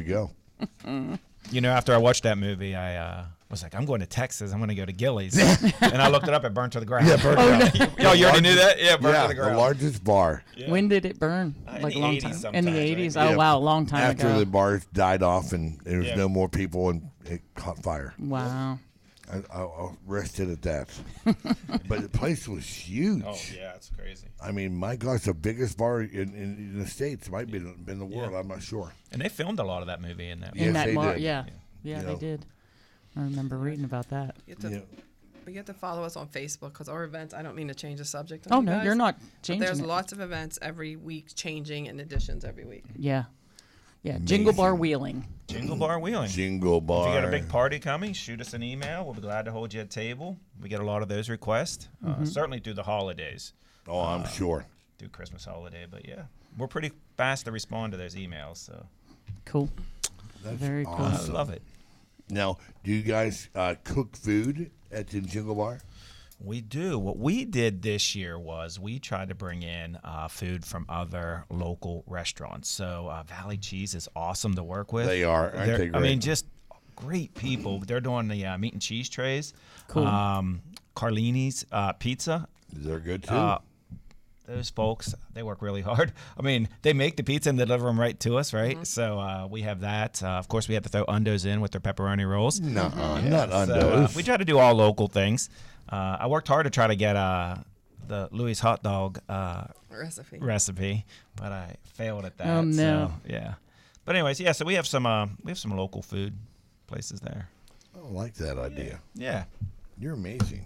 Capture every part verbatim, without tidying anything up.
to go. You know, after I watched that movie, I uh, was like, I'm going to Texas. I'm going to go to Gillies. And I looked it up. It burned to the ground. Yeah, burnt oh, out. no. Yo, you already knew that? Yeah, burned Yeah, to the ground. the largest bar. Yeah. When did it burn? Uh, in like the a long eighties time. In the sometimes, eighties. right? Oh Yeah. wow, a long time After ago. the bars died off and there was Yeah. no more people and it caught fire. Wow. I, I'll rest it at that. But the place was huge. Oh, yeah, it's crazy. I mean, my gosh, the biggest bar in, in, in the States might be in, in the world. Yeah. I'm not sure. And they filmed a lot of that movie in that. Yes, in that they mar- did. yeah. Yeah. Yeah, You they know. did. I remember reading about that. You have to, Yeah. But you have to follow us on Facebook because our events, I don't mean to change the subject. Oh on you no, guys, you're not but changing there's it. lots of events every week changing and additions every week. Yeah. Yeah. Jingle bar Amazing. wheeling. Jingle Bar Wheeling. Jingle bar. If you got a big party coming, shoot us an email. We'll be glad to hold you at table. We get a lot of those requests, Mm-hmm. uh, certainly through the holidays, Oh, I'm sure. through Christmas holiday. But yeah, we're pretty fast to respond to those emails. So Cool. That's Very cool. I awesome. love it. Now, do you guys uh, cook food at the Jingle Bar? We do. What we did this year was we tried to bring in uh, food from other local restaurants. So uh, Valley Cheese is awesome to work with. They are. Aren't They're- they I great? mean, just great people. They're doing the uh, meat and cheese trays. Cool. Um, Carlini's uh, Pizza. They're good too. Uh, those folks, they work really hard. I mean, they make the pizza and deliver them right to us, right? So uh, we have that. Uh, of course, we have to throw Undos in with their pepperoni rolls. no, not So, uh, Undos. we try to do all local things. Uh, I worked hard to try to get uh, the Louis hot dog uh, Recipe. recipe, but I failed at that. Oh, no. So, yeah. But anyways, yeah. So we have some uh, we have some local food places there. I like that idea. Yeah. You're amazing.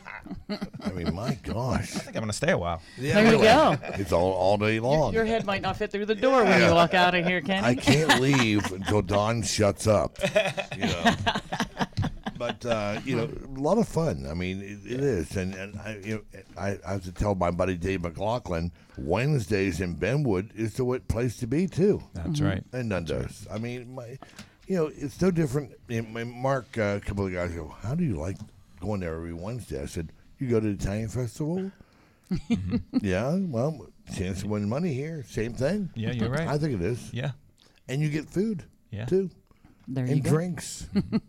I mean, my gosh. I think I'm gonna stay a while. Yeah, There you really. go. It's all, all day long. Your head might not fit through the door when you walk out of here, Kenny. I can't leave until Dawn shuts up. You know. But uh, you know, a lot of fun. I mean, it, it is, and and I, you know, I, I have to tell my buddy Dave McLaughlin, Wednesdays in Benwood is the what place to be too. That's right. And Nando's. I mean, my, you know, it's no different. You know, my Mark, uh, a couple of guys go, "How do you like going there every Wednesday?" I said, "You go to the Italian festival." Yeah, well, chance to win money here. Same thing. Yeah, you're right. I think it is. Yeah. And you get food Yeah. too, There you and go. drinks.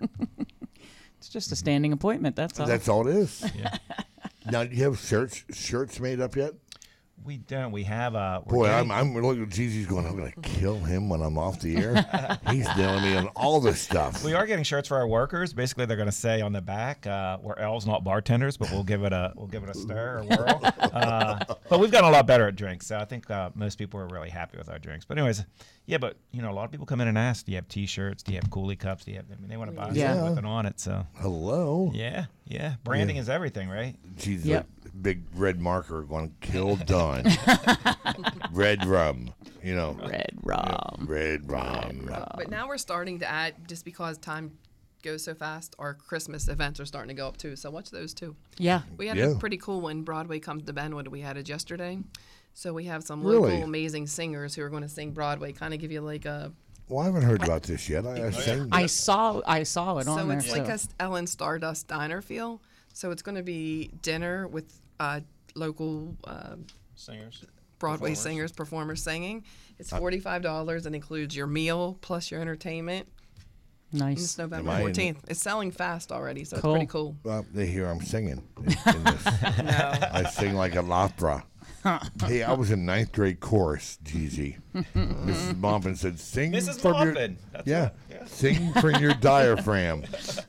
It's just a standing appointment. That's all. That's all it is. Yeah. Now, do you have shirts shirts made up yet? We don't. We have uh. we're Boy, getting- I'm, I'm looking at Gigi's going, I'm going to kill him when I'm off the air. He's nailing me on all this stuff. We are getting shirts for our workers. Basically, they're going to say on the back, uh, "We're elves, not bartenders," but we'll give it a we'll give it a stir or whirl. Uh, but we've gotten a lot better at drinks, so I think uh, most people are really happy with our drinks. But anyways, yeah. But you know, a lot of people come in and ask, "Do you have T-shirts? Do you have coolie cups? Do you have?" I mean, they want to buy Yeah. something with it on it. So Hello. yeah, yeah. Branding Yeah. is everything, right? She's Yep. a big red marker going to kill Dawn. Red rum, you know. Red rum. Red rum. But now we're starting to add, just because time goes so fast, our Christmas events are starting to go up too. So watch those too. Yeah. We had Yeah. a pretty cool one. Broadway Comes to Benwood. We had it yesterday. So we have some Really? local amazing singers who are going to sing Broadway, kind of give you like a. Well, I haven't heard about this yet. I, I sang I saw I saw it on So there. it's like so. a Ellen Stardust diner feel. So it's going to be dinner with uh, local uh, Singers. Broadway Performers. singers, performers singing. It's Uh, forty-five dollars and includes your meal plus your entertainment. And Nice. it's November Am I in fourteenth. It's selling fast already, so Cool. it's pretty cool. Well, they hear I'm singing. In, in this. No. I sing like an opera. Hey, I was in ninth grade chorus, Jeezy. Missus Bompin said, sing Missus from your... Bompin. That's Yeah. right, yeah. Sing from your diaphragm.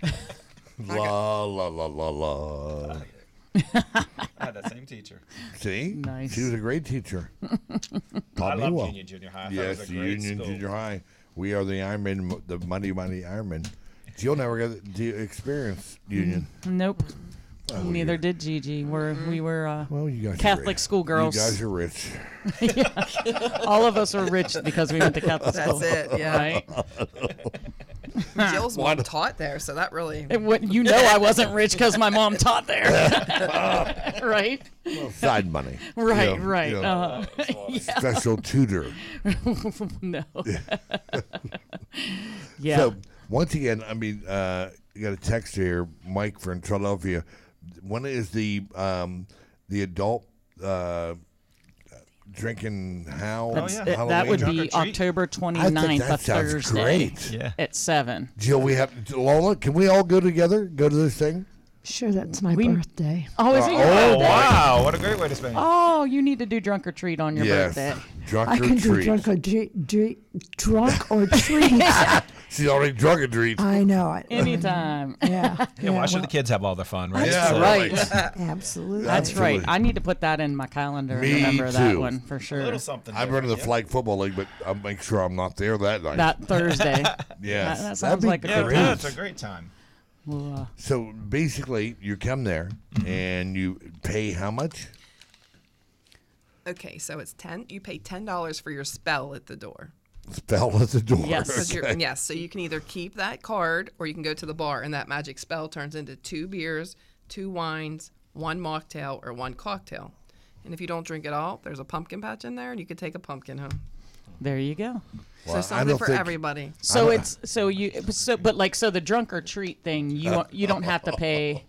La, la, la, la, la. I had that same teacher. See? Nice. She was a great teacher. Taught I me love well. Union Junior High. I thought it Yes, was a the great Union school. Junior High. We are the Ironman, the Money Money Ironman. You'll never get to experience Union. Nope. Well, Neither you- did Gigi. We're we were uh, Well, you guys are Catholic rich. schoolgirls. You guys are rich. all of us are rich because we went to Catholic That's school. it, yeah. Right? Jill's mom taught there, so that really. And what, you know I wasn't rich because my mom taught there. Right? Well, side money. You Right, know, right. you know, Uh, Special tutor. no. yeah. So once again, I mean, uh, you got a text here, Mike from Philadelphia. When is the um, the adult uh, drinking how? Oh, yeah. It- Halloween? that would Drunk or be treat? October I think twenty-ninth, that a sounds Thursday great. Yeah. at seven. Jill, we have Lola. Can we all go together? Go to this thing? Sure, that's my We- birthday. Oh, is it your Oh, Oh, birthday? wow. What a great way to spend it. Oh, you need to do drunk or treat on your yes. birthday. Drunk I or can do treat. drunk or, dre- dre- drunk or treat. She's already drunk or treat. I know it. Anytime. Yeah. Yeah, why should well, the kids have all their fun, right? Yeah, So- right. Absolutely. That's Absolutely. right. I need to put that in my calendar and Me remember that too. one for A sure. little something. I'm running the different, flag football league, but I'll make sure I'm not there that night. That Thursday. yes. that- that That'd sounds be like a Yeah, good yeah, time. it's a great time. We'll, uh, So basically, you come there and you pay how much? Okay, so it's ten. You pay ten dollars for your spell at the door. Spell at the door. Yes. 'Cause you're- Okay. yes, so you can either keep that card or you can go to the bar, and that magic spell turns into two beers, two wines, one mocktail, or one cocktail. And if you don't drink it all, there's a pumpkin patch in there, and you could take a pumpkin home. there you go. Well, so I something don't for think- everybody. So I- it's so you so but like so the drunk or treat thing you don't- you don't have to pay.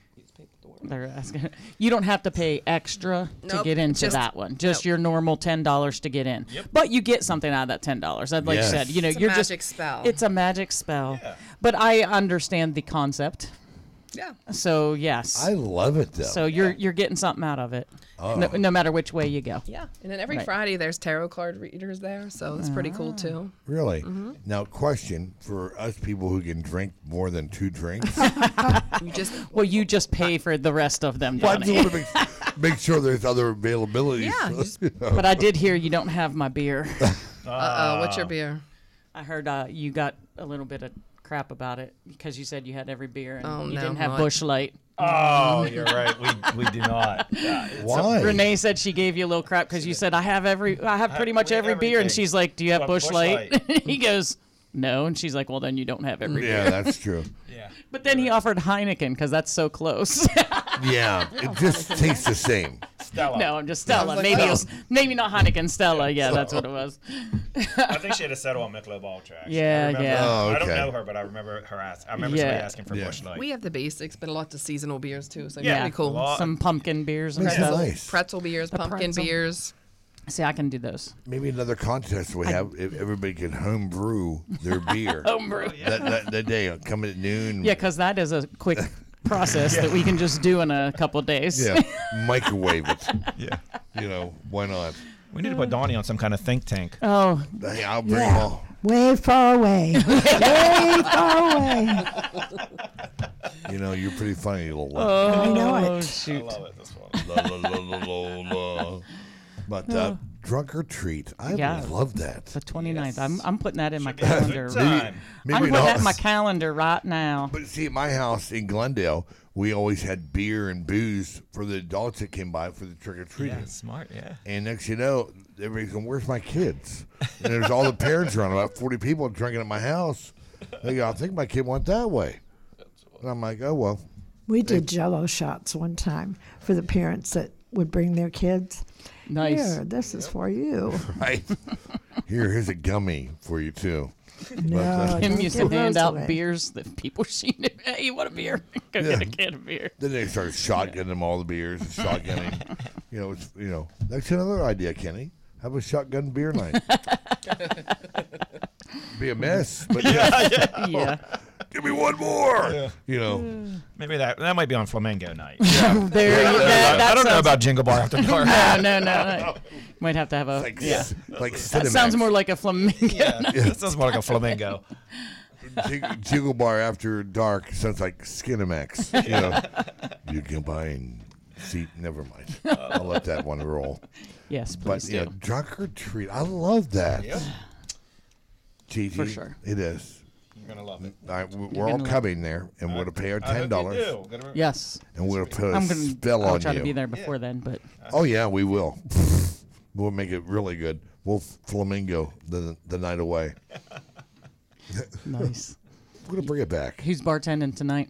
They're asking. You don't have to pay extra to Nope, get into just- that one. Just nope. your normal ten dollars to get in. But you get something out of that ten dollars. Like Yes. you said, you know, It's a you're magic just spell. It's a magic spell. But I understand the concept. Yeah. So yes. I love it though. so you're you're getting something out of it. No, no matter which way you go. Yeah. And then every Right. Friday there's tarot card readers there, so that's pretty cool too. really? Mm-hmm. Now, question for us people who can drink more than two drinks. You just Well, you just pay for the rest of them. Why Johnny. do you want to make, make sure there's other availabilities? Yeah, you just- But I did hear you don't have my beer. uh oh, what's your beer? I heard uh, you got a little bit of crap about it because you said you had every beer and Oh, you no, didn't have not- Bush Light. Oh, you're right. We we do not. Yeah, it's- Why? Renee said she gave you a little crap because you said I have every, I have pretty much we have every beer, and everything. she's like, "Do you have What, Bush Busch Light?" he goes, "No," and she's like, "Well, then you don't have every beer." Yeah, that's true. Yeah. But then he offered Heineken because that's so close. Yeah, it just tastes the same. Stella. no, I'm just Stella. like, maybe oh. it was, maybe not Heineken, Stella. Yeah, that's what it was. I think she had to settle on Michelob Ultra. actually. Yeah, I remember- yeah. Oh, I don't okay. know her, but I remember her ask. I remember Yeah. somebody asking for Yeah. Bush Light. We have the basics, but lots of seasonal beers too, so Yeah. pretty cool. Lot- Some pumpkin beers and That's stuff. nice. Pretzel beers, pumpkin pretzel. beers. See, I can do those. Maybe another contest we have if everybody can home brew their beer. Homebrew. that, that, that day, uh, come at noon. Yeah, because that is a quick process that we can just do in a couple of days. Yeah, microwave it. Yeah. You know, why not? We need to put Donnie on some kind of think tank. Oh, Hey, I'll bring them Yeah. all. Way far away. Way far away. You know, you're pretty funny, little. I know oh it. shoot. love it. This one. La, la, la, la, la, la. But uh, drunk or treat, I Yeah. love that. The twenty-ninth. I'm, I'm putting that in my Should be a good calendar. time. Maybe I'm putting not. that in my calendar right now. But see, at my house in Glendale, we always had beer and booze for the adults that came by for the trick or treating. Yeah, smart. Yeah. And next you know, everybody's going, "Where's my kids?" And there's all the parents around, about forty people drinking at my house. They go, "I think my kid went that way." And I'm like, "Oh well." We did Jello shots one time for the parents that would bring their kids. Nice. Here, this is for you. Right. Here, here's a gummy for you too. No, uh, Him don't used to give hand those out away. beers that people seen it. Hey, you want a beer? Go Yeah. get a can of beer. Then they started shotgunning them all the beers, and shotgunning. you know, it's you know that's another idea, Kenny. Have a shotgun beer night. Be a mess, but yeah, Yeah. give me one more. You know, Maybe that that might be on Flamingo night. There you that, that I don't know sounds- about Jingle Bar After Dark. No, no, no. no. Might have to have a. like yeah. like That Cinemax. sounds more like a flamingo. Yeah, that sounds more like a flamingo. Jig- Jiggle Bar After Dark sounds like Skinemax. You know, you can buy and see. Never mind. I'll let that one roll. Yes, But please yeah, do. drunk or treat. I love that. Yep. Gigi, For sure. it is. You're gonna love it. All right, we- we're You're all gonna love coming there, and we're going to pay our ten dollars, Yes. and we're going to put a I'm gonna. spell I'll on try you. to be there before then, but Oh yeah, we will. We'll make it really good. We'll flamingo the the night away. nice. We're gonna bring it back. Who's bartending tonight?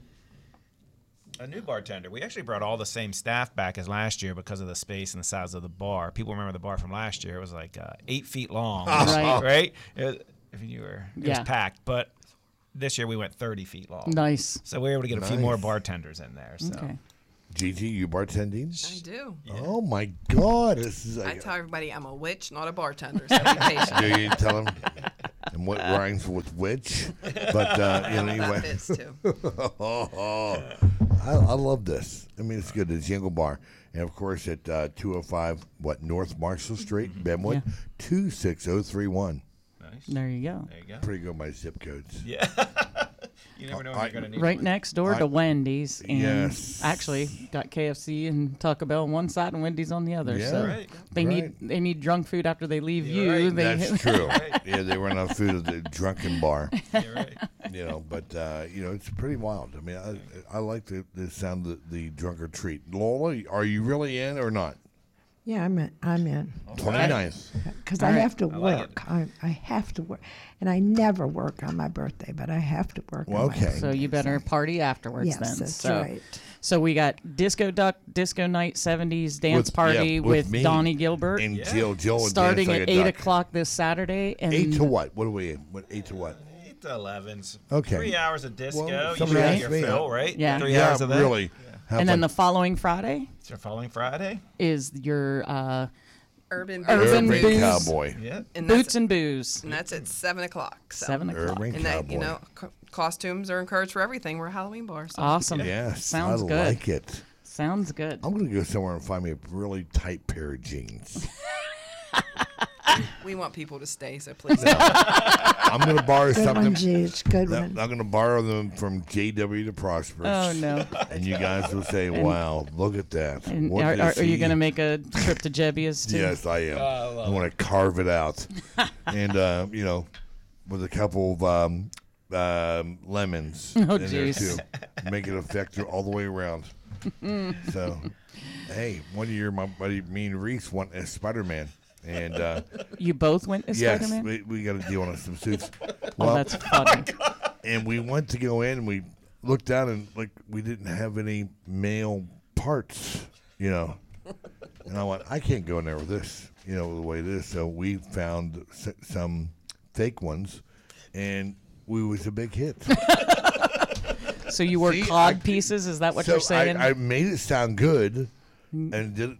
A new bartender. We actually brought all the same staff back as last year because of the space and the size of the bar. People remember the bar from last year. It was like uh, eight feet long, Right. right? It, if you were, it Yeah. was packed. But this year we went thirty feet long. Nice. So we were able to get a few more Nice. bartenders in there. So Okay. Gigi, you bartending? I do. Oh my God! This is. I Like, tell everybody I'm a witch, not a bartender. So be patient. do you tell them? And what rhymes with witch? But uh, you know, anyway. That fits too. oh, I, I love this. I mean, it's good. It's Jingle Bar, and of course at uh, two oh five what North Marshall Street, Benwood, Yeah. two six zero three one. Nice. There you go. There you go. Pretty good. My zip codes. Yeah. You never know when I- you're going to need Right one. next door I- to Wendy's, and Yes. actually got K F C and Taco Bell on one side and Wendy's on the other. Yeah. So Right. they Right. need they need drunk food after they leave You're you. right. They, That's true. Right. Yeah, they run out of food at the drunken bar. You're right. You know, but uh, you know, it's pretty wild. I mean, I I like the, the sound of the, the drunk or treat. Lola, are you really in or not? Yeah, I'm in. I'm in twenty-ninth. because All I right. have to I like work. I, I have to work, and I never work on my birthday, but I have to work. Well, on my okay. so you better party afterwards Yes, then. that's so, right. So we got Disco Duck, Disco Night seventies dance With- party yeah, with with, me Donnie Gilbert, And Yeah. Jill, Jill would starting dance like at a eight duck. o'clock this Saturday. And Eight to what? What are we? What eight to what? eight to elevens. Okay. Three hours of disco. Well, you somebody should asked get your me, fill, uh, right? Yeah. Three yeah, hours of that. really. Have and then the fun. following Friday It's your following Friday. is your uh, Urban, Urban Booze. Booze. Cowboy. Yeah. and Boots that's, and Booze. and that's at seven o'clock. So. Seven o'clock. Urban And that, Cowboy. you know, co- costumes are encouraged for everything. We're a Halloween bar. So. Awesome. Yes, Sounds I good. like it. Sounds good. I'm gonna go somewhere and find me a really tight pair of jeans. We want people to stay, so please. I'm gonna borrow Good one, something. Gage. Good that- one. I'm gonna borrow them from J W to Prosperous. Oh no. And you guys will say, "Wow, look at that." And What are, is are, are you he- going to make a trip to Jebbia's too? Yes, I am. Oh, I love I want to carve it out, and uh, you know, with a couple of um, um, lemons Oh, in there jeez. too, make it effective all the way around. So, hey, one year my buddy, me and Reese went as Spider-Man, and uh, You both went as yes, Spider-Man? we, we got a deal on some suits. Oh, Well, that's funny. and we went to go in, and we looked down, and like we didn't have any male parts, you know. And I went, I can't go in there with this, you know, the way it is. So we found s- some fake ones, and we was a big hit. So you wore See, cod I- pieces? Is that what so you're saying? I, I made it sound good, and did it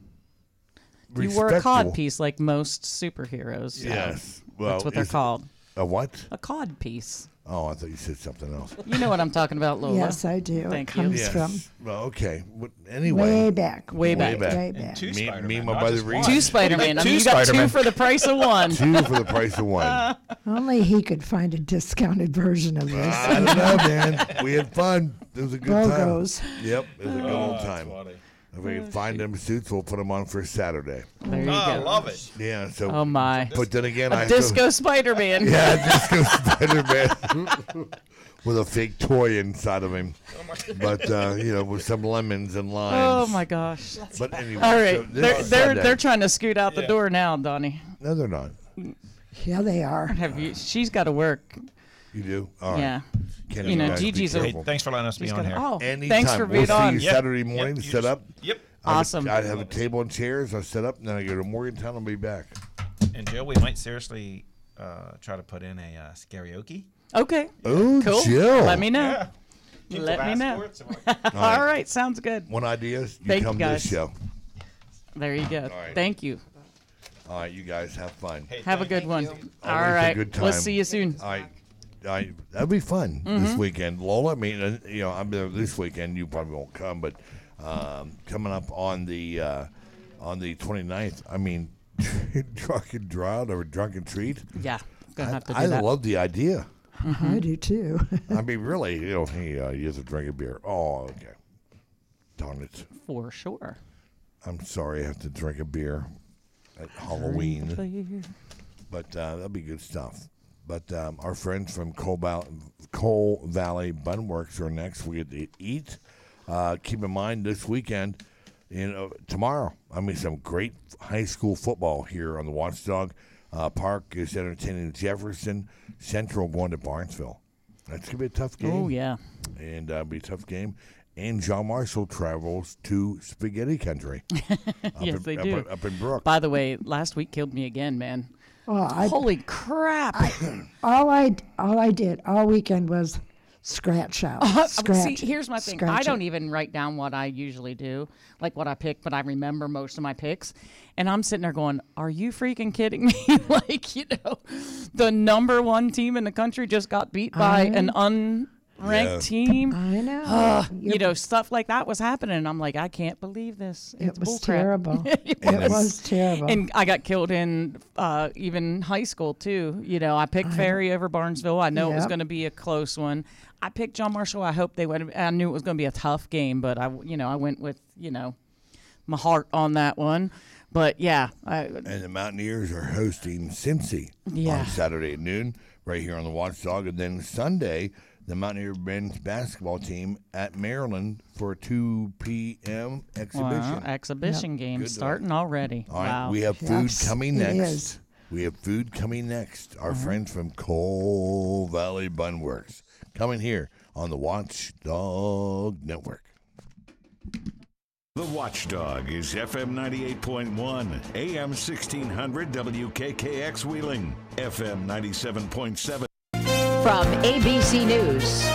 you wore a respectful. cod piece like most superheroes. so Yes. Well, that's what they're is it- called. A what? A cod piece. Oh, I thought you said something else. You know what I'm talking about, Lola. Yes, I do. Thank it you. comes Yes. from Well, okay. But anyway, way back. Way back. back. Way And back. two Me- Spider-Man, me and my not brother just Reese. one. Two Spider-Man. I Two mean, you got two Spider-Man. for the price of one. two for the price of one. Only he could find a discounted version of this. I don't know, man. We had fun. It was a good Bogos. time. Yep, it was a good Oh, old that's time. funny. If we can find them suits, we'll put them on for Saturday. There you Oh, I go. love it. Yeah. So. Oh my. But then again, I A disco Spider-Man. Yeah, disco Spider-Man with a fake toy inside of him. But uh, you know, with some lemons and limes. Oh my gosh. But anyway. All so right. this they're is they're Sunday. they're trying to scoot out the Yeah. door now, Donnie. No, they're not. Yeah, they are. Have you she's got to work. You do. All right. Yeah. Can You know, guys be Gigi's a- Hey, careful? thanks for letting us be She's on gotta, here. oh, Anytime. thanks for we'll being see on. you Yep, Saturday yep, morning. you set just- up. Yep. I have a- Awesome. I have a table and chairs. I set up, and then I go to Morgantown. I'll be back. And Jill, we might seriously uh, try to put in a uh, karaoke. Okay. Oh, Cool. Jill. Let me know. Yeah. People Let me ask know. for it, so I- All right. Sounds good. One idea is you Thank you, come to guys. this show. There you go. right. Thank you. All right, you guys have fun. Hey, Have a thank good you. one. Always All a right. good We'll time. see you soon. I, I, that'd be fun Mm-hmm. this weekend. Lola, I mean, uh, you know, I'm there this weekend. You probably won't come, but um, coming up on the uh, on the twenty-ninth, I mean, drunken drown or drunken treat. Yeah. Gonna I, have to do I that. love the idea. I do too. I mean, really, you know, he uh, he has a drink of beer. Oh, okay. Darn it. For sure. I'm sorry I have to drink a beer at Halloween. But uh, that'll be good stuff. But um, our friends from Coal, Val- Coal Valley Bun Works are next. We get to eat. Uh, keep in mind this weekend, you know, tomorrow, I mean, some great high school football here on the Watchdog. Uh, Park is entertaining Jefferson. Central going to Barnesville. That's going to be a tough game. Oh yeah. And uh, be a tough game. And John Marshall travels to Spaghetti Country. Up Yes, in, they up, do. in- Up in Brook. By the way, last week killed me again, man. Oh, I, Holy crap. all I all I did all weekend was scratch out. Uh, Scratch. See, here's my thing. Scratch I don't it. even write down what I usually do, like what I pick, but I remember most of my picks. And I'm sitting there going, are you freaking kidding me? Like, you know, the number one team in the country just got beat by I- an unranked Yeah. team. I know. Uh, you You're- know, stuff like that was happening. And I'm like, I can't believe this. It's it was bullcrap. terrible. It It was terrible. And I got killed in uh, even high school too. You know, I picked Ferry over Barnesville. I know it was Yep. going to be a close one. I picked John Marshall. I hope they would. I knew it was going to be a tough game, but I, you know, I went with you know, my heart on that one. But yeah, I, And the Mountaineers are hosting Cincy Yeah. on Saturday at noon, right here on the Watchdog. And then Sunday, the Mountaineer men's basketball team at Maryland for a two p.m. exhibition. wow, exhibition game Good starting already. All right, Wow. we have food Yes, coming it next. is. We have food coming next. Our Uh-huh. friends from Coal Valley Bun Works coming here on the Watchdog Network. The Watchdog is F M ninety-eight point one, A M sixteen hundred W K K X Wheeling, F M ninety-seven point seven. From A B C News,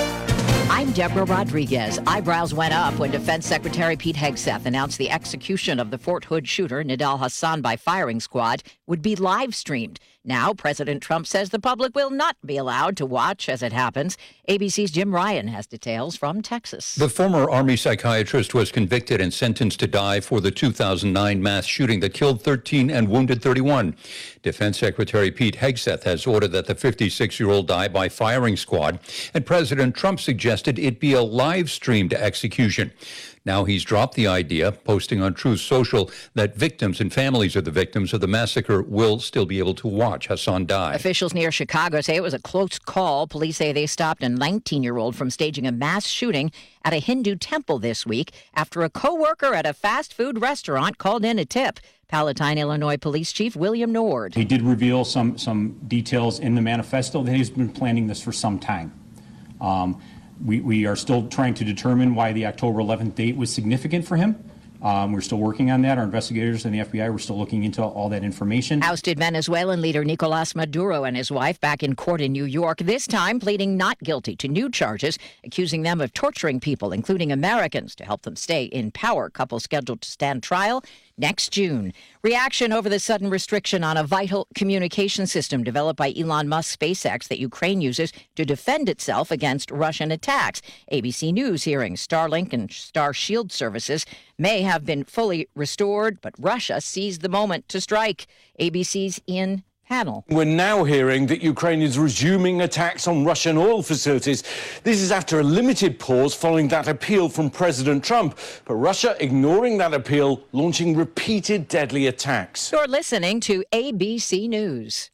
I'm Deborah Rodriguez. Eyebrows went up when Defense Secretary Pete Hegseth announced the execution of the Fort Hood shooter, Nidal Hassan, by firing squad would be live streamed. Now, President Trump says the public will not be allowed to watch as it happens. A B C's Jim Ryan has details from Texas. The former Army psychiatrist was convicted and sentenced to die for the two thousand nine mass shooting that killed thirteen and wounded thirty-one. Defense Secretary Pete Hegseth has ordered that the fifty-six-year-old die by firing squad, and President Trump suggested it be a live-streamed execution. Now he's dropped the idea, posting on Truth Social that victims and families of the victims of the massacre will still be able to watch Hassan die. Officials near Chicago say it was a close call. Police say they stopped a nineteen-year-old from staging a mass shooting at a Hindu temple this week after a co-worker at a fast food restaurant called in a tip. Palatine, Illinois Police Chief William Nord. He did reveal some, some details in the manifesto that he's been planning this for some time. Um, we, we are still trying to determine why the October eleventh date was significant for him. Um, we're still working on that. Our investigators and the F B I, we're still looking into all that information. Ousted Venezuelan leader Nicolas Maduro and his wife back in court in New York, this time pleading not guilty to new charges, accusing them of torturing people, including Americans, to help them stay in power. Couple scheduled to stand trial next June. Reaction over the sudden restriction on a vital communication system developed by Elon Musk's SpaceX that Ukraine uses to defend itself against Russian attacks. A B C News hearing Starlink and Starshield services may have been fully restored, but Russia seized the moment to strike. A B C's Ian Panel. We're now hearing that Ukraine is resuming attacks on Russian oil facilities. This is after a limited pause following that appeal from President Trump. But Russia, ignoring that appeal, launching repeated deadly attacks. You're listening to A B C News.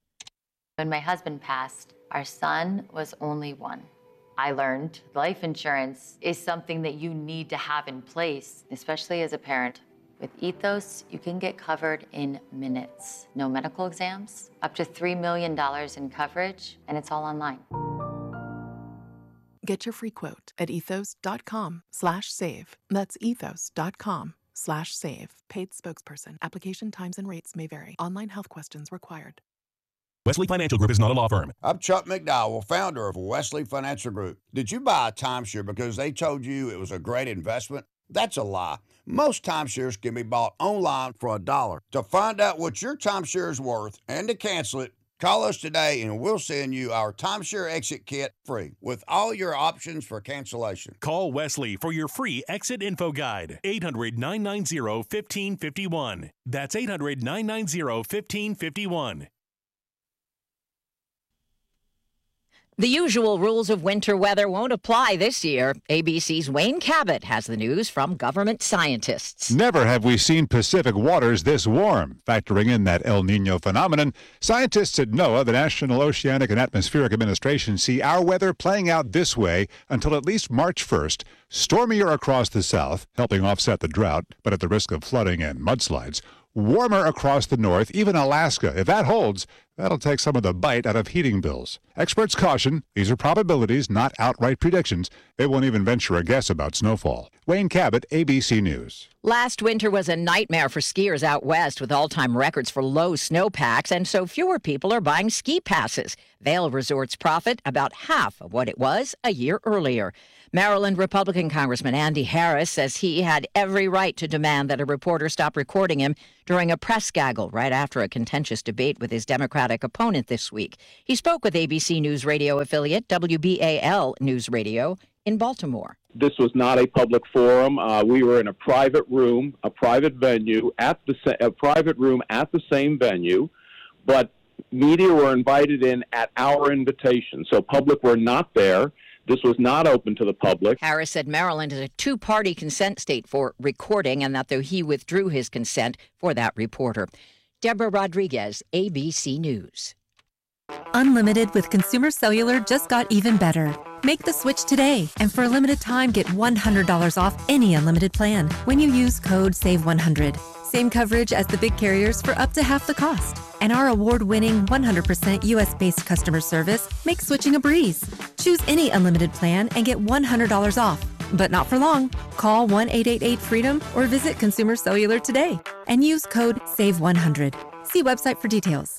When my husband passed, our son was only one. I learned life insurance is something that you need to have in place, especially as a parent. With Ethos, you can get covered in minutes. No medical exams, up to three million dollars in coverage, and it's all online. Get your free quote at ethos.com slash save. That's ethos.com slash save. Paid spokesperson. Application times and rates may vary. Online health questions required. Wesley Financial Group is not a law firm. I'm Chuck McDowell, founder of Wesley Financial Group. Did you buy a timeshare because they told you it was a great investment? That's a lie. Most timeshares can be bought online for a dollar. To find out what your timeshare is worth and to cancel it, call us today and we'll send you our timeshare exit kit free with all your options for cancellation. Call Wesley for your free exit info guide. eight hundred, nine nine zero, one five five one. That's eight hundred, nine nine zero, one five five one. The usual rules of winter weather won't apply this year. A B C's Wayne Cabot has the news from government scientists. Never have we seen Pacific waters this warm. Factoring in that El Nino phenomenon, scientists at NOAA, the National Oceanic and Atmospheric Administration, see our weather playing out this way until at least March first. Stormier across the south, helping offset the drought, but at the risk of flooding and mudslides. Warmer across the north, even Alaska. If that holds, That'll take some of the bite out of heating bills. Experts caution these are probabilities, not outright predictions. They won't even venture a guess about snowfall. Wayne Cabot, A B C News. Last winter was a nightmare for skiers out west with all-time records for low snowpacks, and so fewer people are buying ski passes. Vail Resorts profit about half of what it was a year earlier. Maryland Republican Congressman Andy Harris says he had every right to demand that a reporter stop recording him during a press gaggle right after a contentious debate with his Democratic opponent this week. He spoke with A B C News radio affiliate W B A L News Radio in Baltimore. This was not a public forum. Uh, we were in a private room, a private venue, at the sa- a private room at the same venue, but media were invited in at our invitation, so public were not there. This was not open to the public. Harris said Maryland is a two-party consent state for recording, and that though he withdrew his consent for that reporter. Deborah Rodriguez, A B C News. Unlimited with Consumer Cellular just got even better. Make the switch today, and for a limited time, get one hundred dollars off any unlimited plan when you use code save one hundred. Same coverage as the big carriers for up to half the cost. And our award-winning one hundred percent U S-based customer service makes switching a breeze. Choose any unlimited plan and get one hundred dollars off. But not for long. Call one eight eight eight freedom or visit Consumer Cellular today and use code save one hundred. See website for details.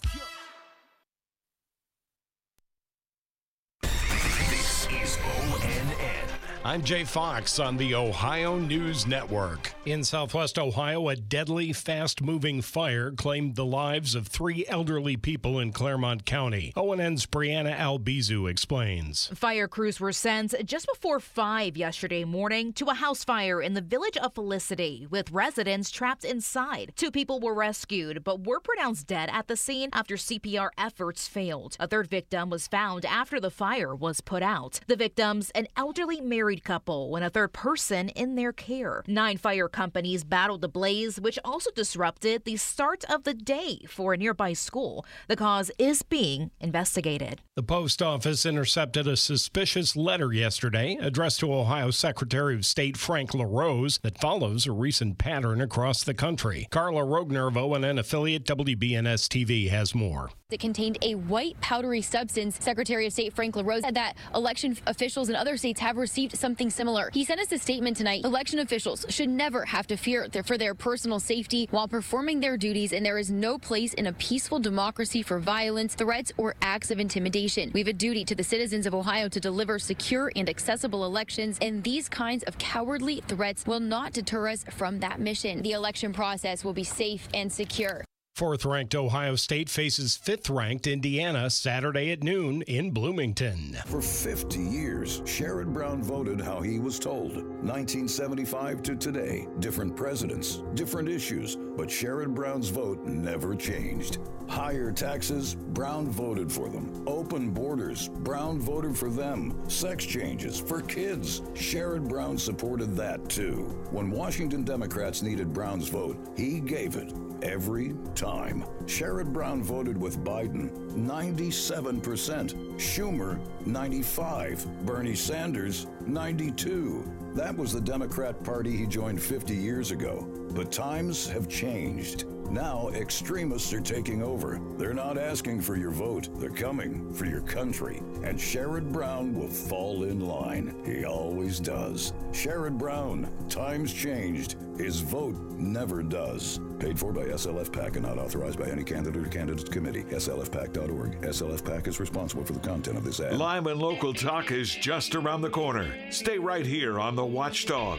I'm Jay Fox on the Ohio News Network. In southwest Ohio, a deadly, fast-moving fire claimed the lives of three elderly people in Clermont County. O N N's Brianna Albizu explains. Fire crews were sent just before five yesterday morning to a house fire in the village of Felicity, with residents trapped inside. Two people were rescued, but were pronounced dead at the scene after C P R efforts failed. A third victim was found after the fire was put out. The victims, an elderly married couple and a third person in their care. Nine fire companies battled the blaze, which also disrupted the start of the day for a nearby school. The cause is being investigated. The post office intercepted a suspicious letter yesterday addressed to Ohio Secretary of State Frank LaRose that follows a recent pattern across the country. Carla Rogner of O N N affiliate W B N S T V has more. It contained a white powdery substance. Secretary of State Frank LaRose said that election officials in other states have received something similar. He sent us a statement tonight. Election officials should never have to fear for their personal safety while performing their duties, and there is no place in a peaceful democracy for violence, threats, or acts of intimidation. We have a duty to the citizens of Ohio to deliver secure and accessible elections, and these kinds of cowardly threats will not deter us from that mission. The election process will be safe and secure. Fourth-ranked Ohio State faces fifth-ranked Indiana Saturday at noon in Bloomington. For fifty years, Sherrod Brown voted how he was told. nineteen seventy-five to today, different presidents, different issues, but Sherrod Brown's vote never changed. Higher taxes, Brown voted for them. Open borders, Brown voted for them. Sex changes for kids, Sherrod Brown supported that too. When Washington Democrats needed Brown's vote, he gave it. Every time. Sherrod Brown voted with Biden, ninety-seven percent. Schumer, ninety-five. Bernie Sanders, ninety-two. That was the Democrat Party he joined fifty years ago. But times have changed. Now extremists are taking over. They're not asking for your vote. They're coming for your country. And Sherrod Brown will fall in line. He always does. Sherrod Brown. Times changed. His vote never does. Paid for by S L F PAC and not authorized by any candidate or candidates committee. S L F PAC dot org. S L F PAC is responsible for the content of this ad. Live and local talk is just around the corner. Stay right here on The Watchdog.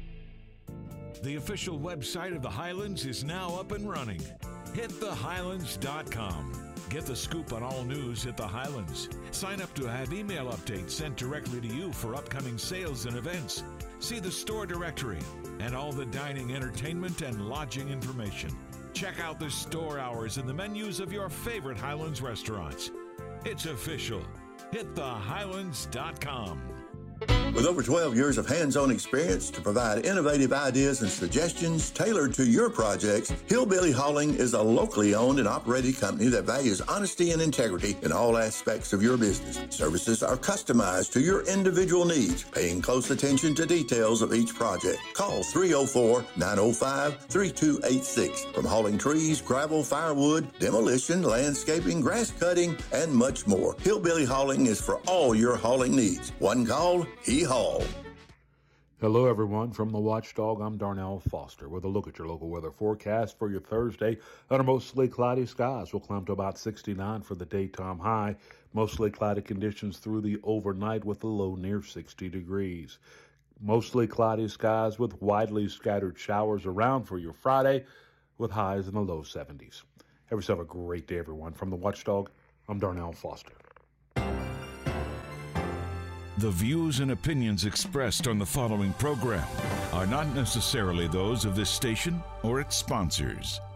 The official website of the Highlands is now up and running. hit the highlands dot com. Get the scoop on all news at the Highlands. Sign up to have email updates sent directly to you for upcoming sales and events. See the store directory and all the dining, entertainment, and lodging information. Check out the store hours and the menus of your favorite Highlands restaurants. It's official. hit the highlands dot com. With over twelve years of hands-on experience to provide innovative ideas and suggestions tailored to your projects, Hillbilly Hauling is a locally owned and operated company that values honesty and integrity in all aspects of your business. Services are customized to your individual needs, paying close attention to details of each project. Call three oh four, nine oh five, three two eight six. From hauling trees, gravel, firewood, demolition, landscaping, grass cutting, and much more. Hillbilly Hauling is for all your hauling needs. One call, he haul. Hello, everyone. From the Watchdog, I'm Darnell Foster with a look at your local weather forecast for your Thursday. Under mostly cloudy skies, we'll climb to about sixty-nine for the daytime high. Mostly cloudy conditions through the overnight with a low near sixty degrees. Mostly cloudy skies with widely scattered showers around for your Friday with highs in the low seventies. Have yourself a great day, everyone. From the Watchdog, I'm Darnell Foster. The views and opinions expressed on the following program are not necessarily those of this station or its sponsors.